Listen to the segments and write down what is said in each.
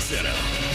Center.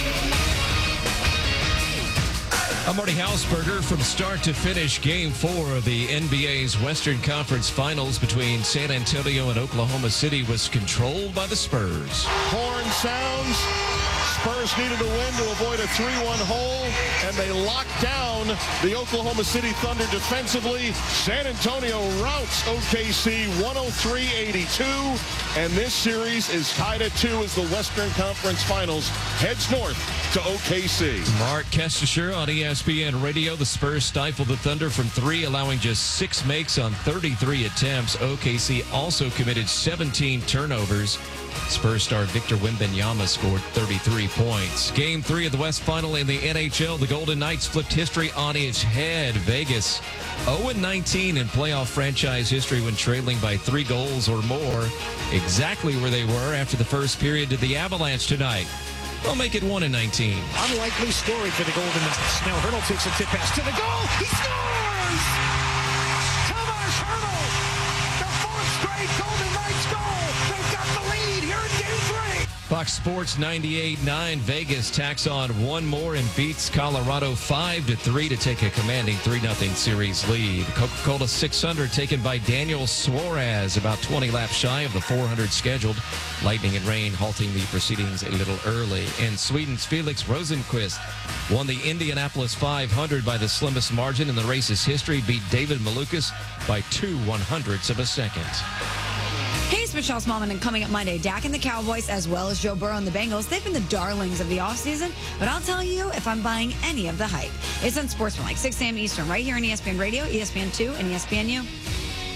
I'm Marty Hausberger. From start to finish, Game 4 of the NBA's Western Conference Finals between San Antonio and Oklahoma City was controlled by the Spurs. Horn sounds. Spurs needed a win to avoid a 3-1 hole, and they locked down the Oklahoma City Thunder defensively. San Antonio routs OKC 103-82, and this series is tied at 2 as the Western Conference Finals heads north to OKC. Mark Kestisher on ESPN Radio. The Spurs stifled the Thunder from 3, allowing just 6 makes on 33 attempts. OKC also committed 17 turnovers. Spurs star Victor Wembanyama scored 33 points. Game 3 of the West Final in the NHL. The Golden Knights flipped history on its head. Vegas 0-19 in playoff franchise history when trailing by 3 goals or more. Exactly where they were after the first period to the Avalanche tonight. They'll make it 1-19. Unlikely story for the Golden Knights. Now Hurdle takes a tip pass to the goal. He scores! Tomas Hurdle! The 4th straight Golden Knights goal. They've got the lead here in Game 3. Fox Sports 98.9. Vegas tacks on one more and beats Colorado 5-3 to take a commanding 3-0 series lead. Coca-Cola 600 taken by Daniel Suarez, about 20 laps shy of the 400 scheduled. Lightning and rain halting the proceedings a little early. And Sweden's Felix Rosenqvist won the Indianapolis 500 by the slimmest margin in the race's history, beat David Malukas by 2/100ths of a second. Hey, it's Michelle Smallman, and coming up Monday, Dak and the Cowboys, as well as Joe Burrow and the Bengals, they've been the darlings of the offseason, but I'll tell you if I'm buying any of the hype. It's Unsportsmanlike, 6 a.m. Eastern, right here on ESPN Radio, ESPN2, and ESPNU.